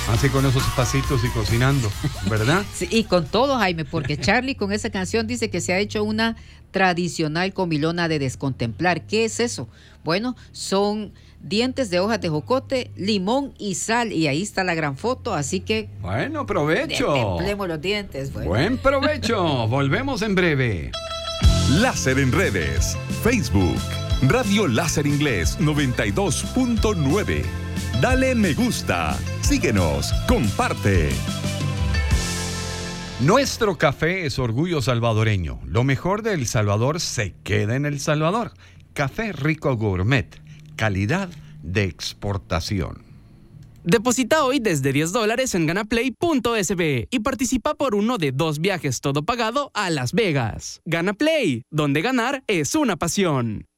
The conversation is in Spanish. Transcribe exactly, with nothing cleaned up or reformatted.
Así con esos pasitos y cocinando, ¿verdad? Sí, y con todo, Jaime, porque Charlie con esa canción dice que se ha hecho una tradicional comilona de descontemplar. ¿Qué es eso? Bueno, son dientes de hojas de jocote, limón y sal, y ahí está la gran foto, así que... Bueno, provecho. Destemplemos los dientes. Bueno. Buen provecho. Volvemos en breve. Láser en redes. Facebook. Radio Láser Inglés noventa y dos punto nueve. Dale me gusta. Síguenos. Comparte. Nuestro café es orgullo salvadoreño. Lo mejor de El Salvador se queda en El Salvador. Café Rico Gourmet. Calidad de exportación. Deposita hoy desde diez dólares en ganaplay punto es be y participa por uno de dos viajes todo pagado a Las Vegas. Ganaplay, donde ganar es una pasión.